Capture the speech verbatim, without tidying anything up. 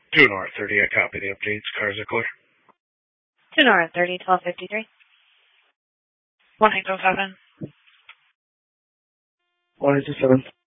two North thirty, I copy the updates. Cars are clear. two North thirty, twelve fifty-three. one eight oh seven. one eight oh seven.